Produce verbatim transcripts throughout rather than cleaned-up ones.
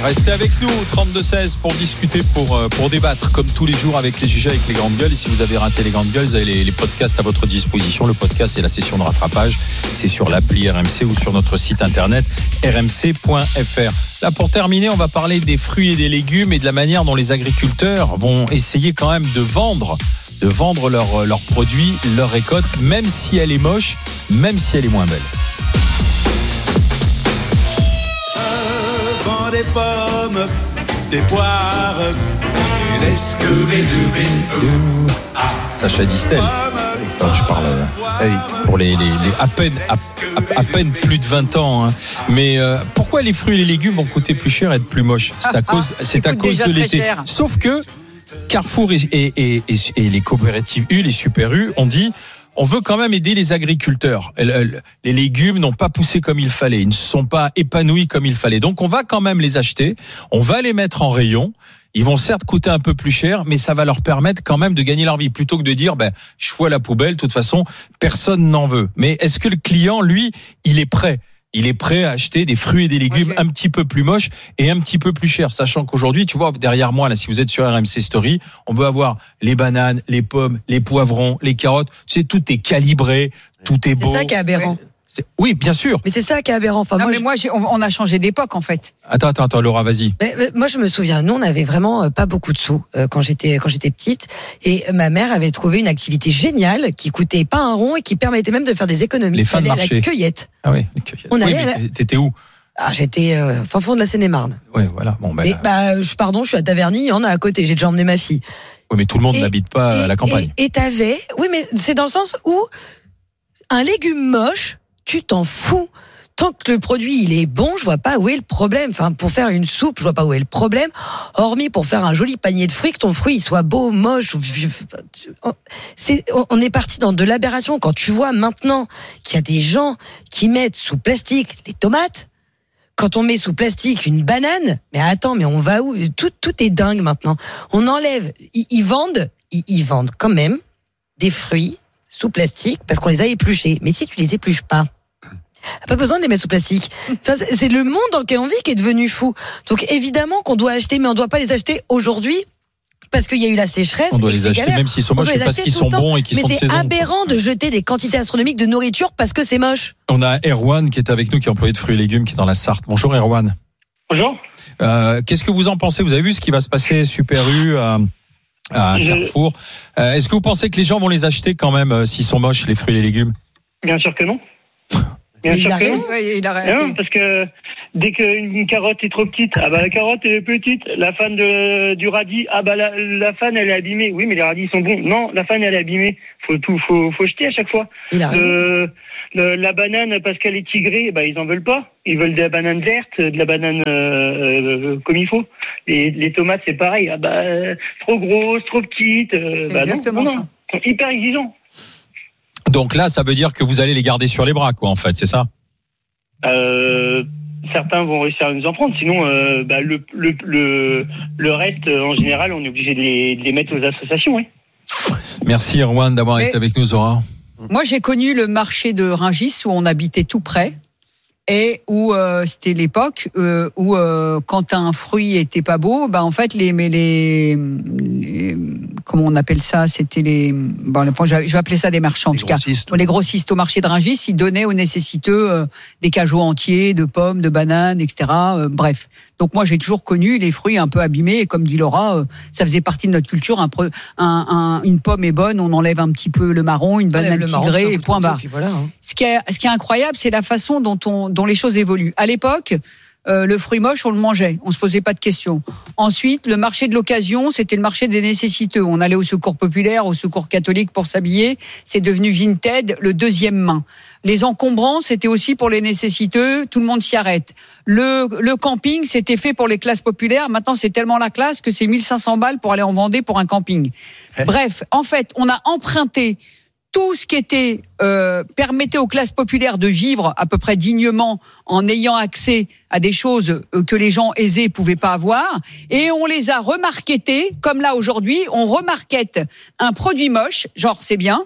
Restez avec nous, trente-deux seize, pour discuter, pour, pour débattre, comme tous les jours avec les sujets, avec les grandes gueules. Et si vous avez raté les grandes gueules, vous avez les, les podcasts à votre disposition. Le podcast et la session de rattrapage, c'est sur l'appli R M C ou sur notre site internet r m c point f r. Là, pour terminer, on va parler des fruits et des légumes et de la manière dont les agriculteurs vont essayer quand même de vendre, de vendre leurs leurs produits, leur récolte, même si elle est moche, même si elle est moins belle. Des pommes, des poires, et des scooby-doo. Sacha Distel. Alors, je parle euh, pour les, les, les à peine à, à, à peine plus de vingt ans. Hein. Mais euh, pourquoi les fruits et les légumes vont coûter plus cher et être plus moches ? C'est à cause, c'est à cause de l'été. Sauf que Carrefour et, et, et, et, et les coopératives U, les Super U, ont dit. On veut quand même aider les agriculteurs. Les légumes n'ont pas poussé comme il fallait. Ils ne se sont pas épanouis comme il fallait. Donc, on va quand même les acheter. On va les mettre en rayon. Ils vont certes coûter un peu plus cher, mais ça va leur permettre quand même de gagner leur vie. Plutôt que de dire, ben, je fous à la poubelle. De toute façon, personne n'en veut. Mais est-ce que le client, lui, il est prêt ? Il est prêt à acheter des fruits et des légumes okay. un petit peu plus moches et un petit peu plus chers. Sachant qu'aujourd'hui, tu vois, derrière moi, là, si vous êtes sur R M C Story, on veut avoir les bananes, les pommes, les poivrons, les carottes. Tu sais, tout est calibré, tout est beau. C'est ça qui est aberrant. C'est... Oui, bien sûr. Mais c'est ça qui est aberrant. Enfin, non, moi, mais je... moi, j'ai... on a changé d'époque, en fait. Attends, attends, attends, Laura, vas-y. Mais, mais, moi, je me souviens, nous, on avait vraiment euh, pas beaucoup de sous euh, quand j'étais quand j'étais petite, et euh, ma mère avait trouvé une activité géniale qui coûtait pas un rond et qui permettait même de faire des économies. Les fins de marché. À la cueillette. Ah oui, les cueillettes. On allait oui, mais à la... t'étais où ? Ah, j'étais euh, fin fond de la Seine-et-Marne. Oui, voilà. Bon, ben. Et, bah, je, pardon, je suis à Taverny, il y en a à côté. J'ai déjà emmené ma fille. Oui, mais tout le monde et, n'habite pas et, à la campagne. Et, et t'avais, oui, mais c'est dans le sens où un légume moche, tu t'en fous. Tant que le produit il est bon, je vois pas où est le problème. Enfin, pour faire une soupe, je vois pas où est le problème. Hormis pour faire un joli panier de fruits, que ton fruit il soit beau, moche. C'est, on est parti dans de l'aberration. Quand tu vois maintenant qu'il y a des gens qui mettent sous plastique les tomates, quand on met sous plastique une banane, mais attends, mais on va où ? Tout, tout est dingue maintenant. On enlève, ils, ils vendent, ils, ils vendent quand même des fruits sous plastique parce qu'on les a épluchés. Mais si tu les épluches pas, pas besoin de les mettre sous plastique. Enfin, c'est le monde dans lequel on vit qui est devenu fou. Donc évidemment qu'on doit acheter, mais on ne doit pas les acheter aujourd'hui parce qu'il y a eu la sécheresse. On doit et les acheter galère. même s'ils sont moches, c'est parce qu'ils sont bons et qu'ils mais sont de saison. Mais c'est aberrant de jeter des quantités astronomiques de nourriture parce que c'est moche. On a Erwan qui est avec nous, qui est employé de fruits et légumes, qui est dans la Sarthe. Bonjour Erwan. Bonjour. Euh, qu'est-ce que vous en pensez ? Vous avez vu ce qui va se passer Super U à, à Carrefour. Euh, est-ce que vous pensez que les gens vont les acheter quand même euh, s'ils sont moches, les fruits et les légumes ? Bien sûr que non. Bien il sûr a que raison. non. Oui, il a raison. Non, parce que dès qu'une carotte est trop petite, ah bah la carotte elle est petite. La fan de, du radis, ah bah la, la fan elle est abîmée. Oui, mais les radis sont bons. Non, la fan elle est abîmée. Faut tout, faut, faut jeter à chaque fois. Il a raison. Euh, le, la banane parce qu'elle est tigrée, bah ils en veulent pas. Ils veulent de la banane verte, de la banane euh, euh, comme il faut. Les, les tomates c'est pareil. Ah bah euh, trop grosses, trop petites. Euh, c'est bah exactement non, non, ça. non. Ils sont hyper exigeants. Donc là, ça veut dire que vous allez les garder sur les bras, quoi, en fait, c'est ça ? Euh, certains vont réussir à nous en prendre, sinon euh, bah, le, le, le, le reste, en général, on est obligé de les, de les mettre aux associations. Oui. Merci Erwan d'avoir Mais, été avec nous, Zora. Moi, j'ai connu le marché de Rungis où on habitait tout près et où euh, c'était l'époque euh, où euh, quand un fruit était pas beau, bah en fait les mais les, les comment on appelle ça, c'était les bon, je vais appeler ça des marchands en les tout cas, grossistes. les grossistes au marché de Rungis, ils donnaient aux nécessiteux euh, des cajots entiers, de pommes, de bananes, et cetera. Euh, bref. Donc moi j'ai toujours connu les fruits un peu abîmés et comme dit Laura, euh, ça faisait partie de notre culture. Un, un, un, une pomme est bonne, on enlève un petit peu le marron, une banane tigrée et point barre. Voilà, hein. Ce qui est ce qui est incroyable, c'est la façon dont on dont les choses évoluent. À l'époque, euh, le fruit moche, on le mangeait, on se posait pas de questions. Ensuite, le marché de l'occasion, c'était le marché des nécessiteux. On allait au secours populaire, au secours catholique pour s'habiller. C'est devenu Vinted, le deuxième main. Les encombrants, c'était aussi pour les nécessiteux. Tout le monde s'y arrête. Le, le camping, c'était fait pour les classes populaires. Maintenant, c'est tellement la classe que c'est mille cinq cents balles pour aller en Vendée pour un camping. Bref, en fait, on a emprunté tout ce qui était euh, permettait aux classes populaires de vivre à peu près dignement en ayant accès à des choses que les gens aisés pouvaient pas avoir, et on les a remarketés comme là aujourd'hui on remarkete un produit moche, genre c'est bien,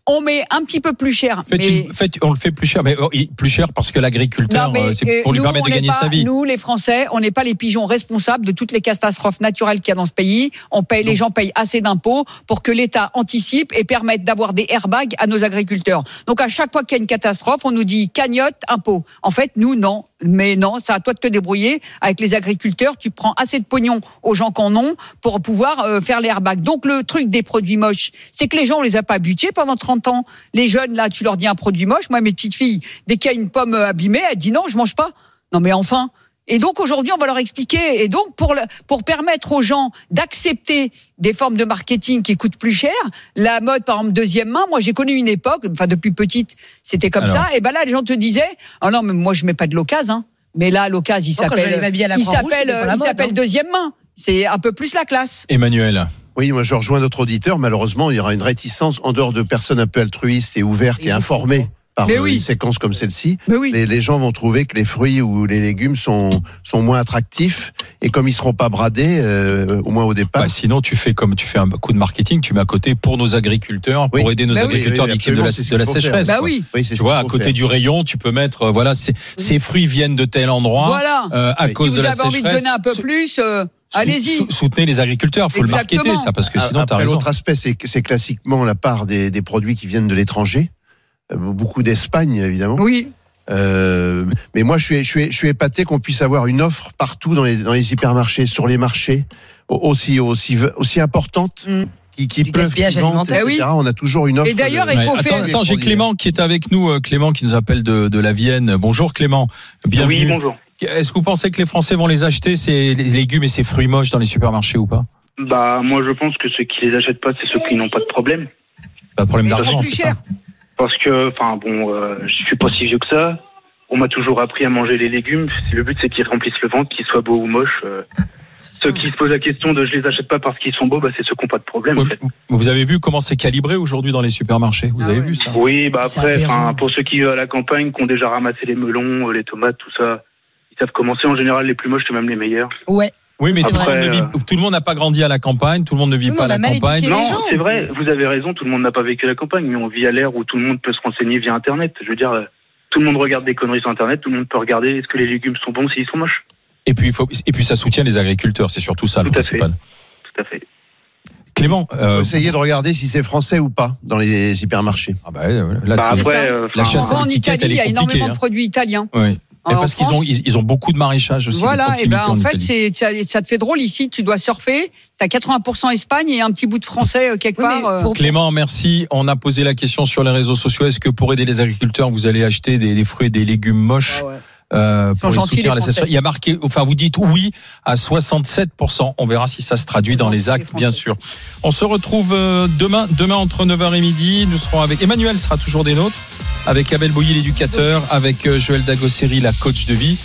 on met un petit peu plus cher. Faites mais... une, faites, on le fait plus cher, mais oh, plus cher parce que l'agriculteur, Non, mais, euh, c'est pour lui nous, permettre de on n'est gagner pas- sa vie. Nous, les Français, on n'est pas les pigeons responsables de toutes les catastrophes naturelles qu'il y a dans ce pays. On paye, les gens payent assez d'impôts pour que l'État anticipe et permette d'avoir des airbags à nos agriculteurs. Donc à chaque fois qu'il y a une catastrophe, on nous dit cagnotte, impôt. En fait, nous, non. Mais non, c'est à toi de te débrouiller avec les agriculteurs. Tu prends assez de pognon aux gens qu'en ont pour pouvoir euh, faire les airbags. Donc le truc des produits moches, c'est que les gens, on les a pas butés pendant trente ans. Les jeunes, là, tu leur dis un produit moche. Moi, mes petites filles, dès qu'il y a une pomme abîmée, elles disent non, je mange pas. Non, mais enfin. Et donc aujourd'hui, on va leur expliquer. Et donc pour le, pour permettre aux gens d'accepter des formes de marketing qui coûtent plus cher, la mode par exemple deuxième main. Moi, j'ai connu une époque, enfin depuis petite, c'était comme Alors. ça. Et ben là, les gens te disaient, ah non, mais moi je mets pas de l'occasion. Hein. Mais là, l'occasion, il Moi, quand j'allais s'appelle, m'habiller à la il Croix-Rouge, s'appelle, c'était pas la il mode, s'appelle hein. deuxième main. C'est un peu plus la classe. Emmanuel. Oui, moi je rejoins notre auditeur. Malheureusement, il y aura une réticence en dehors de personnes un peu altruistes et ouvertes et, et informées par Mais euh, oui. une séquence comme celle-ci. Mais oui. Les, les gens vont trouver que les fruits ou les légumes sont, sont moins attractifs et comme ils seront pas bradés, euh, au moins au départ. Bah, sinon, tu fais comme tu fais un coup de marketing, tu mets à côté pour nos agriculteurs, pour Oui. aider nos Bah oui, agriculteurs oui, victimes de la, absolument, c'est ce de la qu'il faut sécheresse. faire. Bah quoi. oui. Oui, c'est Tu ce vois, qu'il à faut côté faire. du rayon, tu peux mettre, euh, voilà, ces, ces fruits viennent de tel endroit, Voilà. euh, à Oui. cause Si de vous la avez envie de sécheresse. donner un peu Sou- plus, euh, sou- allez-y. sou- Soutenez les agriculteurs, faut Exactement. le marketer, ça, parce que sinon, t'as Après, raison. l'autre aspect, c'est, que c'est classiquement la part des, des produits qui viennent de l'étranger. Euh, Beaucoup d'Espagne, évidemment. Oui. Euh, mais moi, je suis, je suis, je suis épaté qu'on puisse avoir une offre partout dans les, dans les hypermarchés, sur les marchés, aussi, aussi, aussi importante, Mm. qui, qui Du peuvent, gaspillage qui vendent, alimentaire. et cetera. On a toujours une offre. Et d'ailleurs, de- il Ouais, faut attends, faire- attends, j'ai Clément qui est avec nous, euh, Clément qui nous appelle de, de la Vienne. Bonjour Clément, bienvenue. Oui, bonjour. Est-ce que vous pensez que les Français vont les acheter, ces les légumes et ces fruits moches dans les supermarchés ou pas? Bah, moi, je pense que ceux qui les achètent pas, c'est ceux qui n'ont pas de problème. Pas de problème Mais d'argent, c'est plus c'est cher. ça. Parce que, enfin, bon, euh, je suis pas si vieux que ça. On m'a toujours appris à manger les légumes. Le but, c'est qu'ils remplissent le ventre, qu'ils soient beaux ou moches. Euh, ceux qui se posent la question de je les achète pas parce qu'ils sont beaux, bah, c'est ceux qui n'ont pas de problème, en Ouais, fait. Vous avez vu comment c'est calibré aujourd'hui dans les supermarchés? Vous Ah avez ouais. vu ça? Oui, bah C'est après, aberrant. enfin, pour ceux qui vivent à la campagne, qui ont déjà ramassé les melons, euh, les tomates, tout ça, ils savent commencer. En général, les plus moches, c'est même les meilleurs. Ouais. Oui, mais C'est tout le, vrai. monde ne vit, tout le monde n'a pas grandi à la campagne, tout le monde ne vit Oui, pas mais à on la a mal campagne. éduqué les Non, gens. c'est vrai, vous avez raison, tout le monde n'a pas vécu la campagne, mais on vit à l'ère où tout le monde peut se renseigner via Internet. Je veux dire, euh, tout le monde regarde des conneries sur Internet, tout le monde peut regarder est-ce que les légumes sont bons s'ils sont moches. Et puis, il faut, et puis ça soutient les agriculteurs, c'est surtout ça le Tout à fait. principal. Tout à fait. Clément, euh, Essayez de regarder si c'est français ou pas dans les hypermarchés. ah bah, euh, là, Bah c'est- après, ça. euh, La enfin, chasse En à l'étiquette, Italie, elle il y a est énormément compliquée, de produits italiens. oui. Et En parce qu'ils France- ont, ils, ils ont beaucoup de maraîchage aussi. Voilà, de et proximité ben en fait, Italie. c'est ça, ça te fait drôle ici. Tu dois surfer. T'as quatre-vingts pour cent Espagne et un petit bout de français euh, quelque Oui, mais part. euh. pour- Clément, merci. On a posé la question sur les réseaux sociaux. Est-ce que pour aider les agriculteurs, vous allez acheter des, des fruits et des légumes moches Ah ouais. euh, Ils pour sont les gentils, soutenir à les la station? Français. Il y a marqué, enfin, vous dites oui à soixante-sept pour cent. On verra si ça se traduit dans les gentils, actes, les bien Français. sûr. On se retrouve euh, demain, demain entre neuf heures et midi. Nous serons avec Emmanuel sera toujours des nôtres, avec Abel Bouilly, l'éducateur, avec euh, Joël Dagosseri, la coach de vie.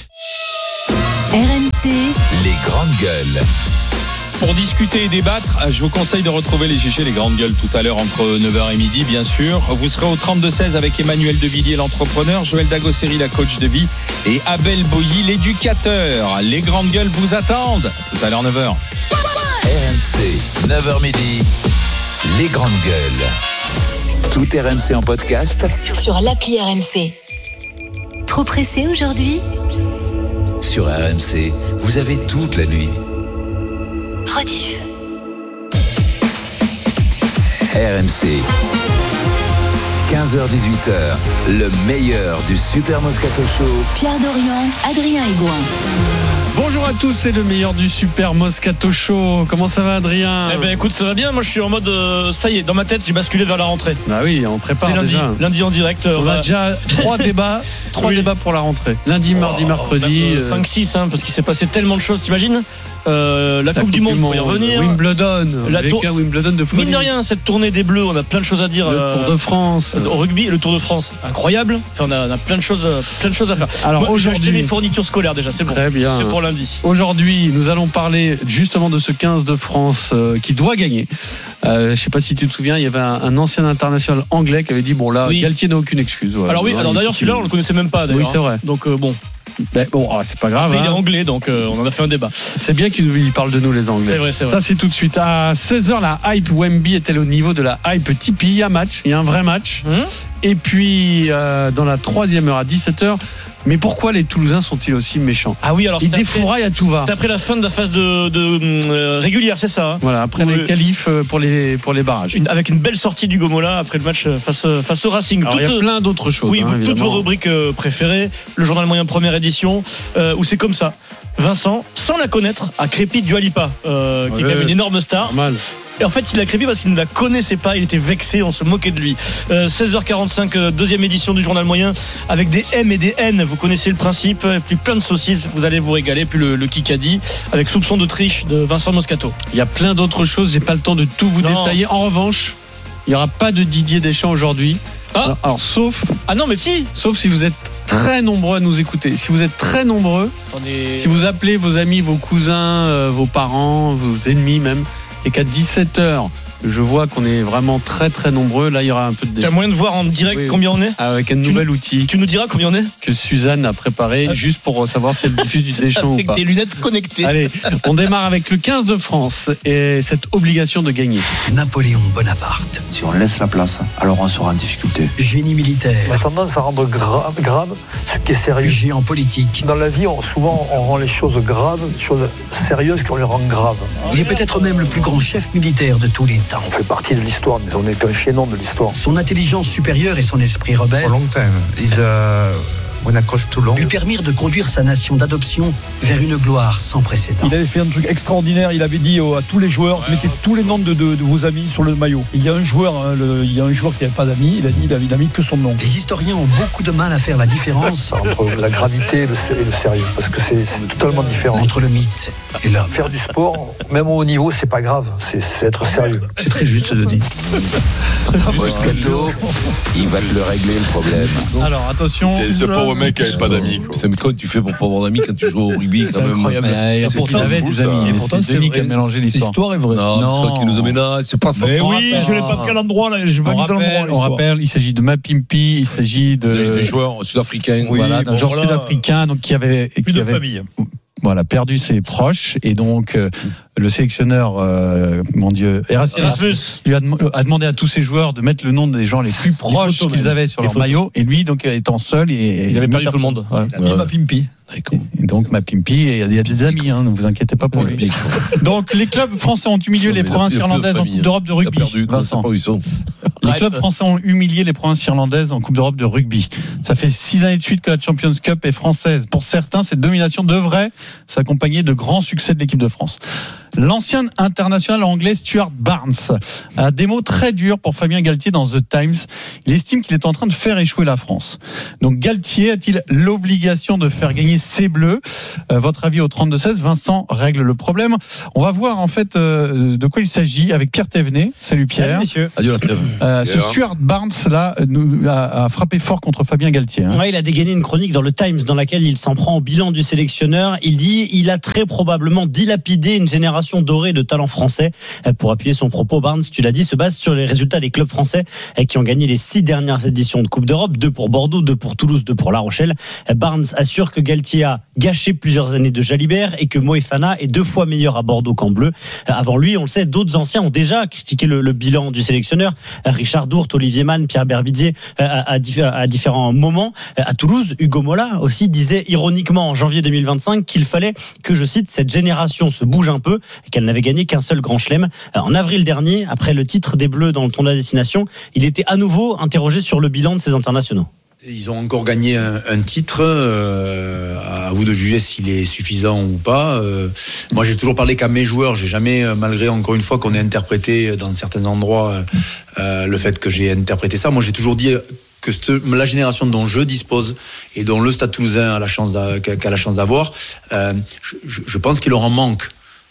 R M C, Les grandes gueules. Pour discuter et débattre, je vous conseille de retrouver les G G, les grandes gueules, tout à l'heure entre neuf heures et midi, bien sûr. Vous serez au trente-deux seize avec Emmanuel Devilliers, l'entrepreneur, Joël Dagosseri, la coach de vie, et Abel Bouilly, l'éducateur. Les grandes gueules vous attendent. Tout à l'heure, neuf heures. R M C, neuf heures midi, les grandes gueules. Tout R M C en podcast sur l'appli R M C. Trop pressé aujourd'hui? sur R M C. Vous avez toute la nuit. Rediff. R M C. quinze heures dix-huit heures, le meilleur du Super Moscato Show. Pierre Dorian, Adrien Egoin. Bonjour à tous, c'est le meilleur du Super Moscato Show. Comment ça va, Adrien? Eh ben écoute, ça va bien. Moi je suis en mode euh, ça y est, dans ma tête, j'ai basculé vers la rentrée. Bah oui, on prépare C'est lundi, déjà. lundi en direct. euh, On a déjà trois débats, trois Oui. débats pour la rentrée. Lundi, mardi, mercredi. euh, cinq six, hein, parce qu'il s'est passé tellement de choses, t'imagines euh, La, la Coupe, du Monde, pour y revenir. Wimbledon, La les tour- cas Wimbledon de football. Mine de rien, cette tournée des Bleus, on a plein de choses à dire. Le euh, Tour de France. Au rugby, le Tour de France, incroyable. Enfin, on a, on a plein de choses, euh, plein de choses à faire. Alors, Moi, j'ai aujourd'hui- acheté mes fournitures scolaires déjà, c'est bon. Très bien. C'est pour lundi. Aujourd'hui, nous allons parler justement de ce quinze de France euh, qui doit gagner. Euh, je ne sais pas si tu te souviens, il y avait un, un ancien international anglais qui avait dit bon là, Oui. Galtier n'a aucune excuse. Voilà. Alors oui, Non, alors il- d'ailleurs celui-là on le connaissait même pas d'ailleurs. Oui, c'est vrai. Donc euh, bon. Ben, bon, oh, c'est pas grave. Après, hein. il est anglais, donc euh, on en a fait un débat. C'est bien qu'il parle de nous, les Anglais. C'est vrai, c'est vrai. Ça, c'est tout de suite. À seize heures, la hype Wemby est-elle au niveau de la hype Tipeee? Il y a un match, il y a un vrai match. Hum Et puis, euh, dans la troisième heure, à dix-sept heures, mais pourquoi les Toulousains sont-ils aussi méchants? Ah oui, alors Ils c'est après, défouraillent à tout va. c'est après la fin de la phase de, de euh, régulière, c'est ça hein Voilà, après Où, les euh, qualifs euh, pour les, pour les barrages. une, avec une belle sortie du Gomola après le match face, face au Racing. Alors, il y a Toutes- plein d'autres choses. Oui, hein, vous- toutes évidemment. vos rubriques euh, préférées, le journal moyen première édition, euh, où c'est comme ça. Vincent, sans la connaître, a crépi Dua Lipa, euh, qui est Ouais. quand même une énorme star. Normal. Et en fait, il a crépi parce qu'il ne la connaissait pas. Il était vexé, on se moquait de lui. Euh, seize heures quarante-cinq, euh, deuxième édition du journal moyen, avec des M et des N. Vous connaissez le principe. Et puis plein de saucisses, vous allez vous régaler. Puis le, le Kikadi, avec soupçon de triche de Vincent Moscato. Il y a plein d'autres choses, j'ai pas le temps de tout vous Non. détailler. En revanche, il n'y aura pas de Didier Deschamps aujourd'hui. Ah. Alors, alors, sauf, Ah non, mais si sauf si vous êtes très nombreux à nous écouter. Si vous êtes très nombreux, Attendez. si vous appelez vos amis, vos cousins, euh, vos parents, vos ennemis même, et qu'à dix-sept heures, je vois qu'on est vraiment très très nombreux, là il y aura un peu de T'as Deschamps. moyen de voir en direct Oui. combien on est Avec un Tu nouvel outil Tu nous diras combien on est que Suzanne a préparé Ah. juste pour savoir si elle diffuse du Deschamps ou Avec pas. des lunettes connectées. Allez, on démarre avec le quinze de France et cette obligation de gagner. Napoléon Bonaparte, Si on laisse la place, alors on sera en difficulté. génie On a militaire, tendance à rendre grave, grave ce qui est sérieux. géant politique. Dans la vie, on, souvent, on rend les choses graves, les choses sérieuses qu'on les rend graves. Il est peut-être même le plus grand chef militaire de tous les temps. On fait partie de l'histoire, mais on n'est qu'un chaînon de l'histoire. Son intelligence supérieure et son esprit rebelle For a long time, is uh, when I coach too long. lui permirent de conduire sa nation d'adoption vers une gloire sans précédent. Il avait fait un truc extraordinaire. Il avait dit à tous les joueurs, mettez tous les noms de, de, de vos amis sur le maillot. Et il y a un joueur, hein, le, il y a un joueur qui n'avait pas d'amis. Il a dit, il a, il a mis que son nom. Les historiens ont beaucoup de mal à faire la différence Entre la gravité et le, sé- et le sérieux, parce que c'est c'est totalement différent. entre le mythe et l'homme. Faire du sport, même au haut niveau, c'est pas grave, c'est c'est être sérieux. C'est très juste de dire. Moscato, il va te le régler le problème. Alors attention. C'est ce pauvre mec qui avait pas d'amis. C'est mais comment tu fais pour pas avoir d'amis quand tu joues au rugby quand même. incroyable. Mais C'est pourtant, qu'il avait fou, des ça. amis. Et Mais pourtant, c'est c'est Denis vrai. qui a mélangé l'histoire. L'histoire est vraie. Non, Non. c'est ça qui nous amène là. C'est pas ça. Mais ça. oui, je l'ai pas mis à l'endroit là. Je l'ai pas On mis à l'endroit. rappelle, on l'histoire. rappelle, il s'agit de Mapimpi, il s'agit Des, de des joueurs sud-africains. Oui, voilà, d'un bon, joueur voilà. sud-africain donc qui avait Plus qui de avait famille. voilà perdu ses proches et donc euh, le sélectionneur euh, mon Dieu Erasmus, Erasmus. lui a, dem- a demandé à tous ses joueurs de mettre le nom des gens les plus proches photos qu'ils même. avaient sur Les leur photos. maillot et lui donc étant seul et Il avait perdu tout le monde. Ouais. Il a mis ma pimpi. Et donc Mapimpi et il y a- il y a des amis hein, ne vous inquiétez pas pour lui. Donc les clubs français ont humilié les provinces irlandaises en Coupe d'Europe de Il a rugby. perdu. Je sais Vincent. pas où ils sont. Les Arrête. clubs français ont humilié les provinces irlandaises en Coupe d'Europe de rugby. Ça fait six années de suite que la Champions Cup est française. Pour certains, cette domination devrait s'accompagner de grands succès de l'équipe de France. L'ancien international anglais Stuart Barnes a des mots très durs pour Fabien Galtier dans The Times. Il estime qu'il est en train de faire échouer la France. Donc Galtier a-t-il l'obligation de faire gagner ses Bleus? euh, Votre avis au trente-deux seize. Vincent règle le problème. On va voir en fait euh, de quoi il s'agit avec Pierre Thévenet. Salut Pierre. Messieurs. Adieu la trêve. Euh, ce Et alors Stuart Barnes là nous a, a frappé fort contre Fabien Galtier. Hein. Ouais, il a dégainé une chronique dans le Times dans laquelle il s'en prend au bilan du sélectionneur. Il dit il a très probablement dilapidé une génération dorée de talents français. Pour appuyer son propos, Barnes, tu l'as dit, se base sur les résultats des clubs français qui ont gagné les six dernières éditions de Coupe d'Europe, deux pour Bordeaux, deux pour Toulouse, deux pour La Rochelle. Barnes assure que Galtier a gâché plusieurs années de Jalibert et que Moefana est deux fois meilleur à Bordeaux qu'en bleu. Avant lui, on le sait, d'autres anciens ont déjà critiqué le, le bilan du sélectionneur. Richard Dourte, Olivier Mann, Pierre Berbizier, à, à, à différents moments. À Toulouse, Hugo Mola aussi disait ironiquement en janvier deux mille vingt-cinq qu'il fallait que, je cite, cette génération se bouge un peu et qu'elle n'avait gagné qu'un seul grand chelem. En avril dernier, après le titre des Bleus dans le tournoi de destination, il était à nouveau interrogé sur le bilan de ces internationaux. Ils ont encore gagné un, un titre, euh, à vous de juger s'il est suffisant ou pas. Euh, moi, j'ai toujours parlé qu'à mes joueurs, j'ai jamais, malgré encore une fois qu'on ait interprété dans certains endroits euh, le fait que j'ai interprété ça, moi j'ai toujours dit que cette, la génération dont je dispose et dont le Stade Toulousain a la chance d'a, qu'a la chance d'avoir, euh, je, je pense qu'il leur en manque,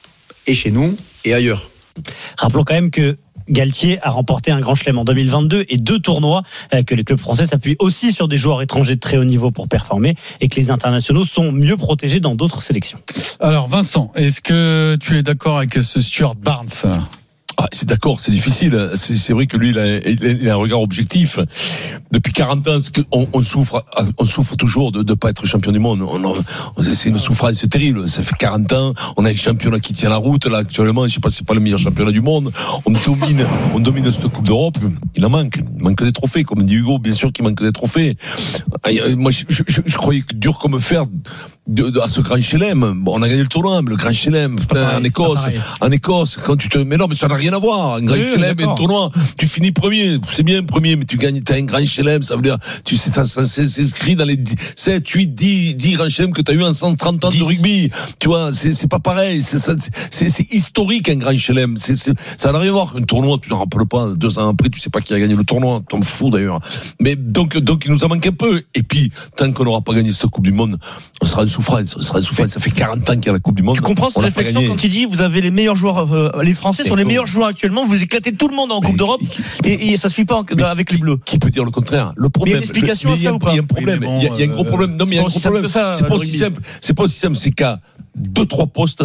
et chez nous et ailleurs. Rappelons quand même que Galtier a remporté un grand chelem en deux mille vingt-deux et deux tournois, que les clubs français s'appuient aussi sur des joueurs étrangers de très haut niveau pour performer et que les internationaux sont mieux protégés dans d'autres sélections. Alors Vincent, est-ce que tu es d'accord avec ce Stuart Barnes ? Ah, c'est d'accord, c'est difficile. C'est, c'est vrai que lui, il a, il a un regard objectif. Depuis quarante ans, on, on souffre, on souffre toujours de ne pas être champion du monde. On, on, c'est une souffrance terrible. Ça fait quarante ans, on a un championnat qui tient la route. Là, actuellement, je sais pas si c'est pas le meilleur championnat du monde. On domine, on domine cette Coupe d'Europe. Il en manque. Il manque des trophées, comme dit Hugo. Bien sûr qu'il manque des trophées. Moi, je, je, je, je croyais que dur comme fer de, de, à ce Grand Chelem. Bon, on a gagné le tournoi, mais le Grand Chelem, putain, en Écosse, en Écosse, quand tu te, mais non, mais ça n'a rien à voir. Un Grand oui, Chelem et un tournoi, tu finis premier, c'est bien premier, mais tu gagnes, t'as un Grand Chelem, ça veut dire, tu sais, ça, ça c'est inscrit dans les sept, huit, dix, dix Grand Chelem que t'as eu en cent trente ans dix de rugby. Tu vois, c'est, c'est pas pareil, c'est, c'est, c'est, c'est historique un Grand Chelem. C'est, c'est, ça n'a rien à voir. Un tournoi, tu ne rappelles pas, deux ans après, tu sais pas qui a gagné le tournoi, t'en fous d'ailleurs. Mais donc, donc, il nous en manque un peu. Et puis, tant qu'on n'aura pas gagné cette Coupe du Monde, on sera en souffrance, on sera en souffrance. Ça fait quarante ans qu'il y a la Coupe du Monde. Tu comprends cette réflexion quand il dit, vous avez les meilleurs joueurs, euh, les Français sont les meilleurs joueurs actuellement, vous éclatez tout le monde en Coupe d'Europe, et, et ça suit pas en, mais avec les Bleus. Qui peut dire le contraire? Le problème. Mais une explication le, à ça ou pas? Il y a un problème. Il y a, il y a un gros problème. Non, mais il y a un gros problème. C'est pas aussi simple. C'est pas aussi simple. C'est qu'à deux, trois postes,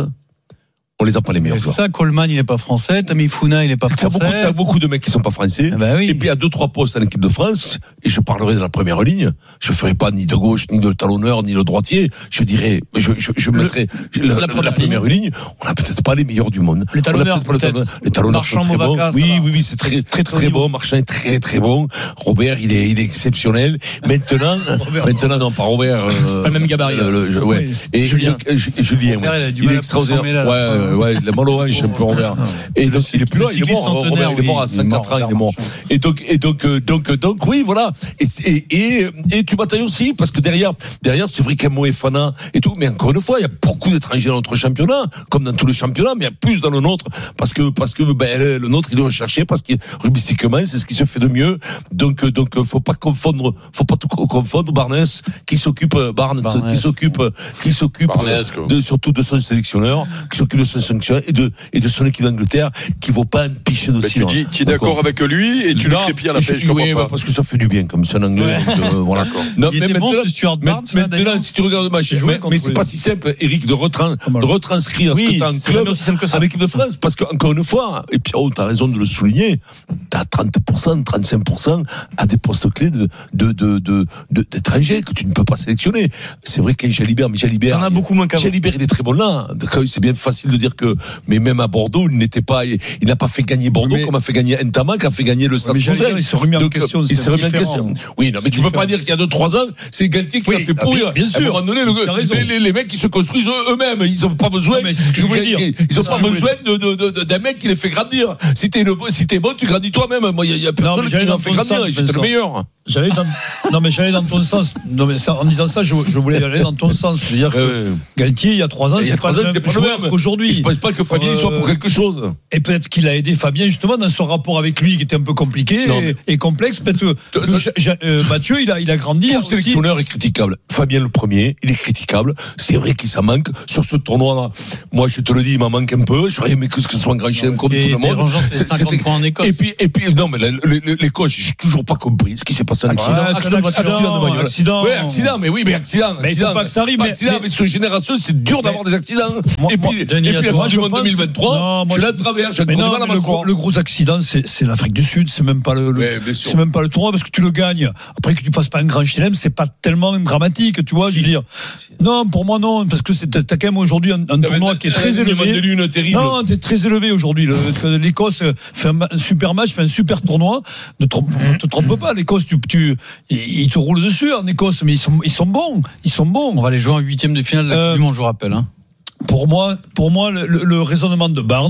on les a pas les meilleurs joueurs. C'est ça, Coleman, il est pas français, Tamifuna, il est pas français. T'as beaucoup, t'as beaucoup de mecs qui sont pas français. Ah bah oui. Et puis, à deux, trois postes à l'équipe de France, et je parlerai de la première ligne, je ferai pas ni de gauche, ni de talonneur, ni de droitier. Je dirais, je, je, je le, mettrai la, la, la, première, la première ligne. ligne. On a peut-être pas les meilleurs du monde. Les talonneurs, peut-être. peut-être. Les talonneurs sont très bons. Oui, oui, oui, c'est très, très, très, très bon. Marchand est très, très bon. Robert, il est, il est exceptionnel. Maintenant, maintenant, non, pas Robert. Euh, c'est pas le même gabarit. Euh, le, ouais. Et Julien. Julien, ouais. Il est extraordinaire. Ouais, ouais, il est malheureux. Je suis un peu Robert. Et donc, il est plus là, il est mort, Robert, il est mort à cinquante ans, il est mort. Et donc, et donc, donc, donc, oui, voilà. Et, et, et, et tu batailles aussi, parce que derrière, derrière, c'est vrai qu'Emo et Fana et tout, mais encore une fois, il y a beaucoup d'étrangers dans notre championnat, comme dans tous les championnats, mais il y a plus dans le nôtre, parce que, parce que, ben, le nôtre, il est recherché, parce que rugbystiquement, c'est ce qui se fait de mieux. Donc, donc, faut pas confondre, faut pas tout confondre Barnes, qui s'occupe, Barnes, Barnes. qui s'occupe, qui s'occupe, Barnes, de, surtout de son sélectionneur, qui s'occupe de son sélectionneur et de, et de son équipe d'Angleterre qui vaut pas un pichet de cidre. Tu, tu es d'accord, d'accord avec lui et tu non, le crépilles à la pêche, je oui, bah parce que ça fait du bien comme c'est en anglais. Ouais. Donc, euh, voilà. Non, il mais était bon ce Stuart Barnes. Maintenant, si tu regardes le match, mais, mais c'est pas si simple, Eric, de, retran, de retranscrire oui, ce que tu as en club à l'équipe de France, parce qu'encore une fois, et Pierrot, tu as raison de le souligner, tu as trente pour cent, trente-cinq pour cent à des postes clés de, de, de, de, de, d'étrangers que tu ne peux pas sélectionner. C'est vrai qu'il y a Jalibert, mais Jalibert. T'en as beaucoup moins qu'avant. Jalibert, il est très bon là. C'est bien facile de dire que, mais même à Bordeaux, il n'était pas, il n'a pas fait gagner Bordeaux mais, comme a fait gagner Ntamak, a fait gagner le Stade Toulousain. Il se remet en question. Il se remet en question. Oui, non, mais tu peux pas dire qu'il y a deux, trois ans, c'est Galtier qui oui, a fait pourrir. Bien sûr. À un moment donné, le, les, les, les mecs, ils se construisent eux-mêmes. Ils n'ont pas besoin, non, ils n'ont pas besoin de, de, de, de, d'un mec qui les fait grandir. Si t'es, le, si t'es bon, tu grandis toi-même. Moi, il y a personne non, qui m'a fait grandir. J'étais le meilleur. J'allais dans, non mais j'allais dans ton sens. Non mais ça, en disant ça, je, je voulais aller dans ton sens. C'est-à-dire que euh, Galtier, il y a trois ans, c'est pas le même joueur qu'aujourd'hui. Je pense pas que Fabien euh, soit pour quelque chose. Et peut-être qu'il a aidé Fabien justement dans son rapport avec lui qui était un peu compliqué et, et complexe. Peut-être que, que euh, Mathieu, il a, il a grandi. Tout sélectionneur est critiquable. Fabien le premier, il est critiquable. C'est vrai qu'il s'en manque sur ce tournoi-là. Moi, je te le dis, il m'en manque un peu. J'aurais aimé que ce soit un grand chelem comme tout le monde. C'est cinquante points en Écosse. Et puis, et puis, non mais l'Écosse, j'ai toujours pas compris ce qui s'est passé. Un accident, ah, accident, accident, accident de bagnole. Accident. Oui, accident, mais oui, mais accident. Mais accident, il faut pas que ça arrive. Mais accident, mais, parce que génération, c'est dur d'avoir des accidents. Moi, et puis, moi, Denis, et puis, la Coupe du Monde deux mille vingt-trois, non, moi, je la traverse, je connais mal à ma le, le gros accident, c'est, c'est l'Afrique du Sud, c'est même pas le, le ouais, c'est même pas le tournoi parce que tu le gagnes. Après que tu passes pas un grand chelem, c'est pas tellement dramatique, tu vois, si. Je veux dire. Non, pour moi, non, parce que c'est, t'as quand même aujourd'hui un, un tournoi qui est très élevé. Non, t'es très élevé aujourd'hui. L'Écosse fait un super match, fait un super tournoi. Ne te trompe pas, l'Écosse, tu, tu, ils te roulent dessus en Écosse, mais ils sont, ils sont bons, ils sont bons. On va les jouer en huitième de finale de la Coupe euh, du Monde, je vous rappelle. Hein. Pour moi, pour moi, le, le raisonnement de Barnes,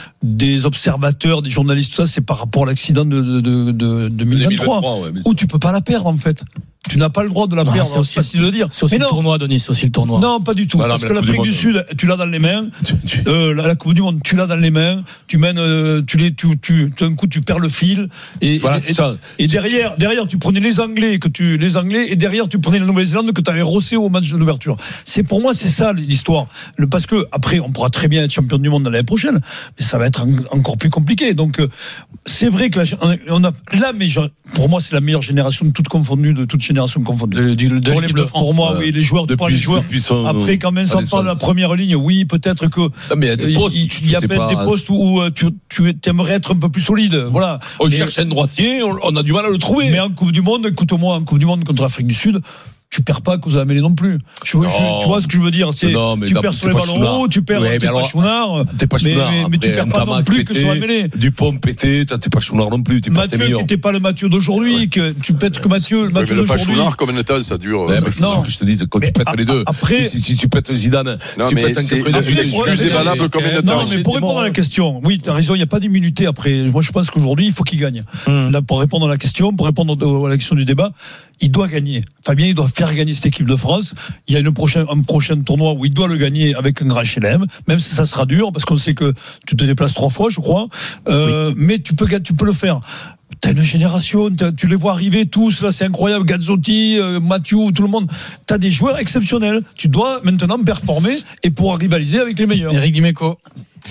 des observateurs, des journalistes, tout ça, c'est par rapport à l'accident de, de, de, de deux mille vingt-trois, ouais, où tu peux pas la perdre en fait. Tu n'as pas le droit de la perdre, c'est, c'est facile de dire. C'est aussi mais le non. tournoi, Denis, c'est aussi le tournoi. Non, pas du tout. Voilà, parce que l'Afrique du, du Sud, tu l'as dans les mains. euh, la, la Coupe du Monde, tu l'as dans les mains. Tu mènes, euh, tu les, tu, tu, d'un coup, tu perds le fil. Et, voilà, et, ça. et derrière, derrière, tu prenais les Anglais, que tu, les Anglais, et derrière, tu prenais la Nouvelle-Zélande que tu avais rossé au match de l'ouverture. C'est pour moi, c'est ça l'histoire. Le, parce que après, on pourra très bien être champion du monde l'année prochaine, mais ça va être en, encore plus compliqué. Donc, euh, c'est vrai que la, on a là, mais je, pour moi, c'est la meilleure génération de toutes confondues de toute génération confondue. De, de, de pour, de pour moi, oui, les joueurs, depuis, les joueurs. Son, après, quand Vincent parle de la première ligne, oui, peut-être que. Non, mais il y a des postes, il, il y a peut-être des postes où tu, tu aimerais être un peu plus solide. Voilà. On mais, cherche un droitier, on, on a du mal à le trouver. Mais en Coupe du Monde, écoute-moi, en Coupe du Monde contre l'Afrique du Sud, tu perds pas à cause de la mêlée non plus. Je, je, tu vois ce que je veux dire, c'est non, tu perds sur les ballons hauts, tu perds ouais, t'es pas alors, chounard, t'es pas mais, chounard, mais, mais tu perds pas non plus pété, que sur la mêlée. Dupont pété, t'es pas chounard non plus, t'es pas Mathieu qui n'était pas le Mathieu d'aujourd'hui, ouais. que tu pètes que Mathieu, le Mathieu ouais, d'aujourd'hui. Pas chounard comme un état, ça dure. Ouais, mais non, je te dis quand tu pètes les deux. Après, si, si tu pètes Zidane, si tu pètes un quatre-vingt-dix, excusez valable comme un état. Non, mais pour répondre à la question, oui, t'as raison, il n'y a pas d'immunité après. Moi, je pense qu'aujourd'hui, il faut qu'il gagne. Là, pour répondre à la question, pour répondre à la question du débat, il doit gagner. Fabien, il doit faire gagner cette équipe de France. Il y a une prochaine, un prochain tournoi où il doit le gagner avec un grand chelem, même si ça sera dur, parce qu'on sait que tu te déplaces trois fois, je crois. Euh, oui. Mais tu peux, tu peux le faire. T'as une génération, t'as, tu les vois arriver tous, là c'est incroyable, Gazzotti, euh, Mathieu, tout le monde. T'as des joueurs exceptionnels. Tu dois maintenant performer et pouvoir rivaliser avec les meilleurs. Eric Dimeco.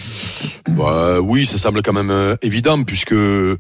Bah, oui, ça semble quand même euh, évident puisque euh,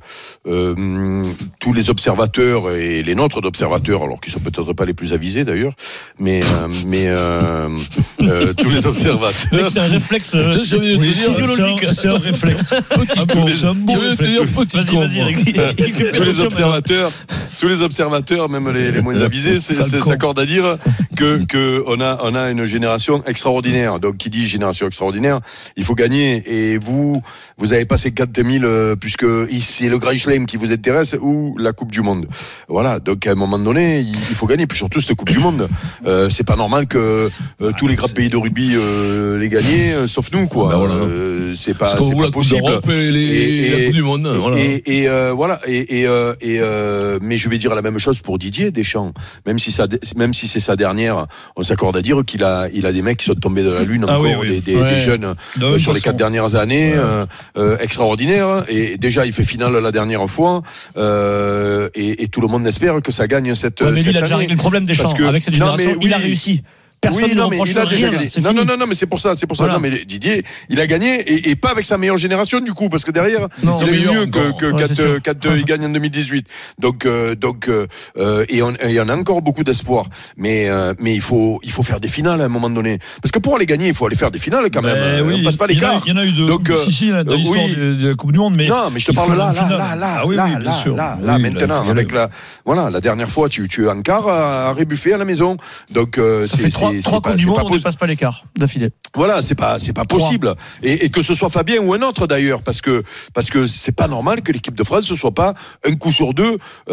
tous les observateurs et les nôtres d'observateurs, alors qu'ils sont peut-être pas les plus avisés d'ailleurs, mais euh, mais euh, euh, tous les observateurs. C'est un réflexe euh, je, je vais oui, dire, physiologique. C'est un, c'est un réflexe. Petit con. C'est un bon réflexe. Petit vas-y, con. Vas-y, Eric. tous les observateurs, tous les observateurs, même les, les moins avisés, c'est, c'est, s'accordent à dire que que on a on a une génération extraordinaire. Donc qui dit génération extraordinaire, il faut gagner. Et vous vous avez pas cinquante mille euh, puisque c'est le Grand Chelem qui vous intéresse ou la Coupe du Monde. Voilà. Donc à un moment donné, il, il faut gagner. Puis surtout cette Coupe du Monde. Euh, c'est pas normal que euh, tous les grands pays de rugby euh, les gagnent, euh, sauf nous quoi. Ben voilà. euh, c'est pas Parce c'est pas possible. Et, les, et, et la Coupe du Monde. Voilà. Et, et euh, voilà. Et, et, euh, et euh, mais je vais dire la même chose pour Didier Deschamps. Même si ça, même si c'est sa dernière, on s'accorde à dire qu'il a, il a des mecs qui sont tombés de la lune encore, ah oui, oui. des, des, ouais. des jeunes non, euh, sur les quatre dernières années, ouais. euh, euh, extraordinaires. Et déjà, il fait finale la dernière fois, euh, et, et tout le monde espère que ça gagne cette. Ouais, mais cette lui, il a déjà réglé le problème Deschamps avec cette génération. Non, il oui, a réussi. Personne oui, ne non, reproche mais il a rien. Gagné. C'est non, fini. non, non, non, mais c'est pour ça, c'est pour ça. Voilà. Non, mais Didier, il a gagné et, et pas avec sa meilleure génération du coup, parce que derrière, non, il a eu mieux que, que ouais, quand, euh, quand euh, il gagne en deux mille dix-huit. Donc, euh, donc, euh, et on, il y en a encore beaucoup d'espoir. Mais, euh, mais il faut, il faut faire des finales à un moment donné. Parce que pour aller gagner, il faut aller faire des finales quand même. Ben, oui, on passe pas l'écart. Il y en a eu deux. Donc, si, si, là, dans l'histoire oui. de, de la Coupe du Monde, mais. Non, mais je te parle là, là, là, là, ah, oui, là, oui, là, bien sûr. là, là, oui, maintenant, là, avec la, voilà, la dernière fois, tu, tu es en quart à, à Rébuffet à la maison. Donc, euh, ça c'est, fait trois, c'est, trois c'est Coupes pas, du Monde, pas on ne passe pas l'écart d'affilée. Voilà, c'est pas, c'est pas possible. Et, et que ce soit Fabien ou un autre d'ailleurs, parce que, parce que c'est pas normal que l'équipe de France ne soit pas un coup sur deux,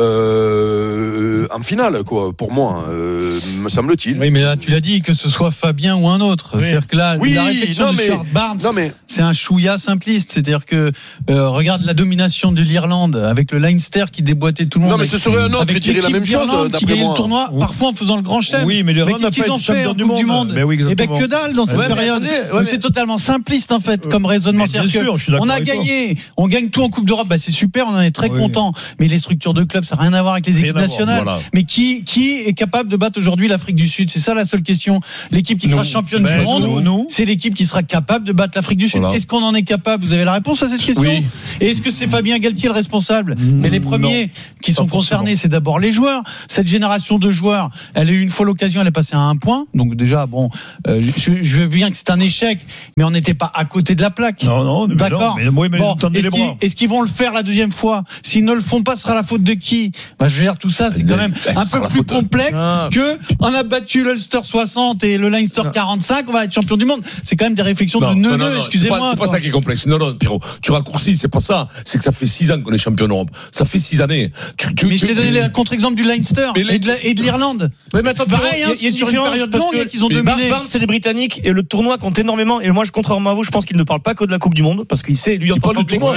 euh, en finale, quoi, pour moi, euh, me semble-t-il. Oui, mais là, tu l'as dit, que ce soit Fabien ou un autre. Oui. C'est-à-dire que là, oui, la réflexion non, de mais, Stuart Barnes, non, mais, c'est un chouïa simpliste. C'est-à-dire que, euh, regarde la domination de l'Irlande avec le Leinster qui déboîtait tout le monde. Non, mais ce serait un autre qui dirait la même chose, d'après qui gagnait moi. le tournoi, oui. Parfois en faisant le grand chelem. Oui, mais l'Irlande n'a pas été champion du monde. Du monde. Oui, et ben que dalle dans cette ouais, période. Mais, ouais, mais c'est totalement simpliste en fait, euh, comme raisonnement. Bien sûr, je suis d'accord on a gagné, on gagne tout en Coupe d'Europe, bah c'est super, on en est très oui. content. Mais les structures de clubs, ça n'a rien à voir avec les équipes nationales. Voilà. Mais qui qui est capable de battre aujourd'hui l'Afrique du Sud? C'est ça la seule question. L'équipe qui nous. sera championne ben, du monde, nous. C'est l'équipe qui sera capable de battre l'Afrique du Sud. Voilà. Est-ce qu'on en est capable? Vous avez la réponse à cette question? Oui. Et est-ce que c'est Fabien Galtier le responsable? mmh, Mais les premiers non, qui sont concernés, c'est d'abord les joueurs. Cette génération de joueurs, elle a eu une fois l'occasion, elle est passée à un point. Donc déjà, bon, euh, je, je veux bien que c'est un échec, mais on n'était pas à côté de la plaque. Non, non, mais d'accord. Mais, mais, mais bon, est-ce, qu'ils, est-ce qu'ils vont le faire la deuxième fois? S'ils ne le font pas, ce sera la faute de qui? Bah, je veux dire, tout ça, c'est quand même bah, un peu plus complexe ah. que on a battu l'Ulster soixante et le Leinster non. quarante-cinq, on va être champion du monde. C'est quand même des réflexions non, de neuneux, non, non, excusez-moi. C'est pas, c'est pas ça qui est complexe. Non, non, Pierrot, tu raccourcis, c'est pas ça. C'est que ça fait six ans qu'on est champion d'Europe. Ça fait six années. Tu, tu, mais tu, je t'ai donné le contre-exemple du Leinster et, les... et, de la, et de l'Irlande. Oui, mais attends, pareil, hein, il y a sur une période longue qu'ils ont dominé. Barnes, c'est les Britanniques et le tournoi compte énormément. Et moi, je contrairement à vous, je pense qu'il ne parle pas que de la Coupe du Monde parce qu'il sait, lui, en tant que tournoi,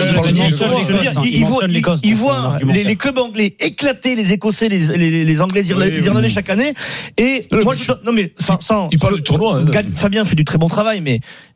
il voit les clubs anglais éclater les Écossais, les Anglais, les Irlandais chaque année. Et moi, je non mais sans, il parle du tournoi. Fabien fait du très bon travail, mais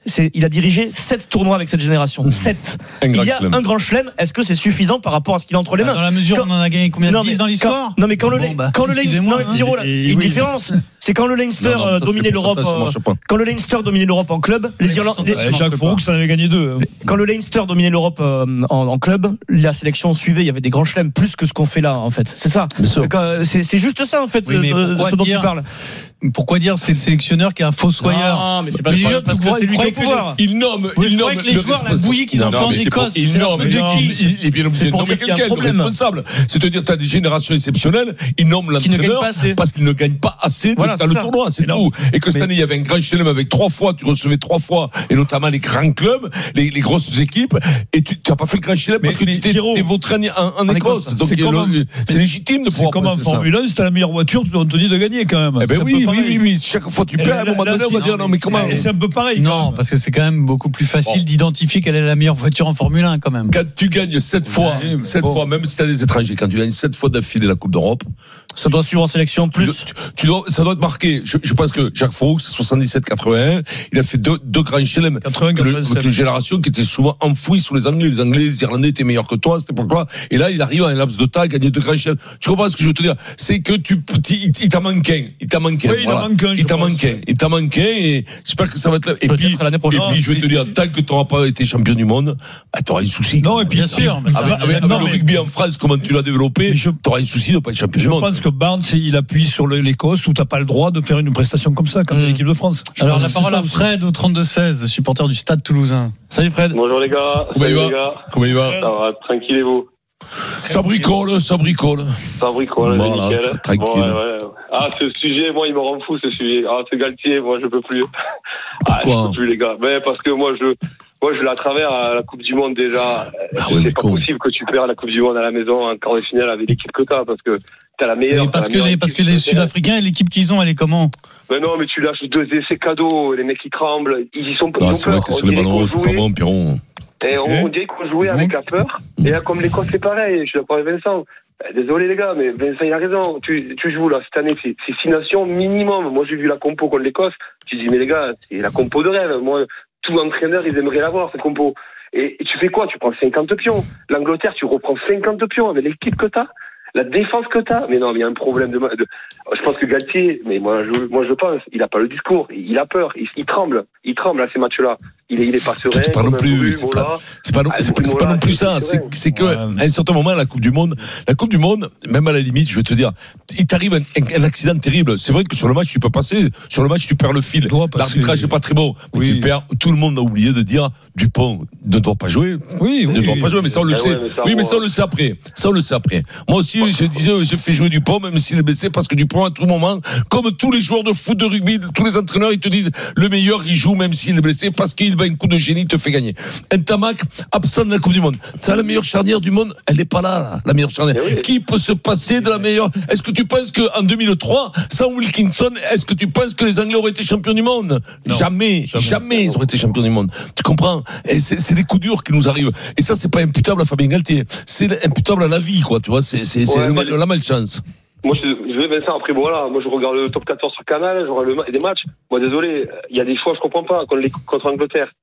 c'est, il a dirigé sept tournois avec cette génération. sept. Il y a chelem. un grand chelem. Est-ce que c'est suffisant par rapport à ce qu'il a entre les mains? Dans la mesure où on en a gagné combien? dix dans l'histoire? Quand, non, mais quand le, bon, bah, quand le Leinster, non, hein, Giro, là, il y a une oui, différence. C'est quand le Leinster non, non, euh, dominait l'Europe, euh, quand le Leinster dominait l'Europe en club, les Irlandais, Jacques Fourx en avait gagné deux. Quand le Leinster dominait l'Europe euh, en, en club, la sélection suivait, il y avait des grands chelems plus que ce qu'on fait là, en fait. C'est ça. C'est, c'est juste ça, en fait, oui, euh, ce dont tu parles. Pourquoi dire c'est le sélectionneur qui est un fossoyeur? Non, mais c'est pas le parce que c'est lui qui a le pouvoir. Il nomme, il nomme les joueurs, la bouillie qu'ils ont fait en Écosse. Il nomme, il est bien obligé de nommer quelqu'un, le responsable. C'est-à-dire, tu as des générations exceptionnelles, il nomme l'entraîneur parce qu'il ne gagne pas assez dans le tournoi, c'est tout. Et que cette année, il y avait un grand chelem avec trois fois, tu recevais trois fois, et notamment les grands clubs, les grosses équipes, et tu n'as pas fait le grand chelem parce que tu t'es vautré en Écosse. Donc, c'est légitime de pouvoir. C'est comme en Formule un, si t'as la meilleure voiture, tu dois te dire de gagner quand même. Eh ben oui, oui, oui, oui. Chaque fois tu perds, à un moment donné, on va dire non, mais comment? C'est un peu pareil. Non, parce que c'est quand même beaucoup plus facile d'identifier quelle est la meilleure voiture en Formule un, quand même. Quand tu gagnes sept fois, sept fois, même si t'as des étrangers, quand tu gagnes sept fois d'affilée la Coupe d'Europe, ça doit suivre en sélection plus. Tu, tu dois, ça doit être marqué. Je, je pense que Jacques Fourx, soixante-dix-sept quatre-vingt-un, il a fait deux, deux grands chelems. Avec une génération qui était souvent enfouie sous les Anglais. Les Anglais, les Irlandais étaient meilleurs que toi, c'était pourquoi. Et là, il arrive en un laps de temps à gagner deux grands chelems. Tu comprends ce que je veux te dire? C'est que tu, il, il t'a manqué un. Il t'a manqué un. Oui, voilà. Il t'a manqué. Il t'a manqué et j'espère que ça va être là. Et puis, et puis, je vais te dire, tant que tu n'auras pas été champion du monde, bah, tu auras un souci. Non, et puis, bien sûr. Avec, avec, avec non, le mais... rugby en France, comment tu l'as développé, tu auras un souci de ne pas être champion je du monde. Je pense que Barnes, il appuie sur l'Écosse où tu n'as pas le droit de faire une prestation comme ça quand mmh. tu es l'équipe de France. Je Alors, la parole à Fred au trente-deux seize, supporter du Stade Toulousain. Salut Fred. Bonjour les gars. Comment il va? Comment il va? Ça va, tranquille et vous? Ça bricole, ça bricole. Ça bricole, voilà, nickel. Tranquille. Bon, ouais, ouais. Ah, ce sujet, moi, il me rend fou, ce sujet. Ah, ce Galtier, moi, je peux plus. Ah, Pourquoi? je peux plus, les gars. Mais parce que moi, je, moi, je la travers à la Coupe du Monde déjà. Ah c'est ouais, pas con. possible que tu perds la Coupe du Monde à la maison en quart de finale avec l'équipe que t'as, parce que t'as la meilleure. Mais parce la que meilleure les, parce que les Sud-Africains et l'équipe qu'ils ont, elle est comment? Mais non, mais tu lâches deux essais cadeaux, les mecs qui tremblent, ils y sont pas. Non, c'est vrai que sur les ballons, t'es pas bon, Piron. Et okay. on, on dirait qu'on jouait avec la peur. Et là, comme l'Écosse, c'est pareil. Je suis d'accord avec Vincent. Désolé les gars, mais Vincent il a raison. Tu, tu joues là cette année, c'est, c'est six nations minimum. Moi j'ai vu la compo contre l'Écosse. Tu dis mais les gars, c'est la compo de rêve. Moi, tout entraîneur ils aimeraient l'avoir cette compo. Et, et tu fais quoi? Tu prends cinquante pions. L'Angleterre, tu reprends cinquante pions avec l'équipe que t'as. La défense que t'as, mais non, mais il y a un problème de, de. Je pense que Galtier, mais moi, je, moi, je pense, il a pas le discours, il a peur, il, il tremble, il tremble à ces matchs-là. Il est, il est pas serein. C'est pas non plus, c'est pas, c'est pas, non, c'est pas, c'est pas non plus ça. C'est, c'est que, à un certain moment, la Coupe du Monde, la Coupe du Monde, même à la limite, je vais te dire, il t'arrive un, un accident terrible. C'est vrai que sur le match, tu peux passer, sur le match, tu perds le fil. L'arbitrage est pas très bon. Mais oui. Tu perds, tout le monde a oublié de dire, Dupont ne doit pas jouer. Oui, oui. Ne doit pas jouer, mais ça, on le ah sait. Ouais, mais ça, oui, mais ça, on le sait après. Ça, on le sait après. Moi aussi, ouais. je disais, j'ai fait jouer Dupont, même s'il est blessé, parce que Dupont, à tout moment, comme tous les joueurs de foot, de rugby, tous les entraîneurs, ils te disent, le meilleur, il joue, même s'il est blessé, parce qu'il va un coup de génie, te fait gagner. Un Tamac, absent de la Coupe du Monde. C'est la meilleure charnière du monde, elle n'est pas là, là, la meilleure charnière. Oui. Qui peut se passer de la meilleure? Est-ce que tu penses qu'en deux mille trois, sans Wilkinson, est-ce que tu penses que les Anglais auraient été champions du monde? Non, jamais, jamais, jamais ils auraient été champions du monde. Tu comprends? Et c'est, c'est des coups durs qui nous arrivent. Et ça, c'est pas imputable à Fabien Galtier. C'est imputable à la vie, quoi. Tu vois, c'est, c'est, c'est ouais, le, la malchance. Moi, je, je vais Vincent, après, voilà, moi, je regarde le top quatorze sur Canal, je regarde le, des matchs. Moi, désolé, il y a des choix, je comprends pas, contre, les, contre l'Angleterre.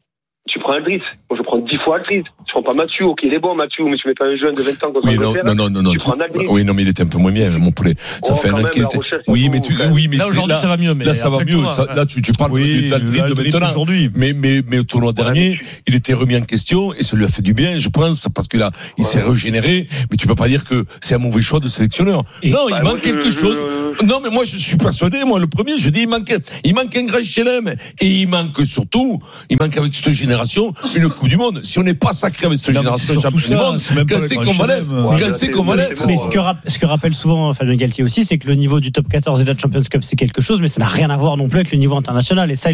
Tu prends Aldrit. Moi, je prends dix fois Aldrit. Tu prends pas Mathieu. Ok, il est bon, Mathieu, mais tu mets pas un jeune de vingt ans contre oui, non, non, non, non, non. Tu prends Aldrit. Oui, non, mais il était un peu moins bien, mon poulet. Ça oh, fait un an qu'il était. Oui, mais tu, oui, mais là, aujourd'hui, là, ça va mieux, mais. Là, ça va mieux. Ça, là, tu, tu parles oui, d'Aldrit de maintenant. Aujourd'hui. Mais, mais, mais au tournoi dernier, tu... il était remis en question et ça lui a fait du bien, je pense, parce que là, il ouais. s'est régénéré. Mais tu peux pas dire que c'est un mauvais choix de sélectionneur. Et non, bah, il manque quelque je, chose. Je... Non, mais moi, je suis persuadé, moi, le premier, je dis, il manque, il manque un grand chelem. Et il manque surtout, il manque avec cette génération, une Coupe du Monde. Si on n'est pas sacré avec cette non, génération champion du monde, quand c'est qu'on va l'être, quand c'est qu'on va l'être. Mais ce que, ce que rappelle souvent Fabien Galtier aussi, c'est que le niveau du top quatorze et de la Champions Cup, c'est quelque chose, mais ça n'a rien à voir non plus avec le niveau international. Et ça,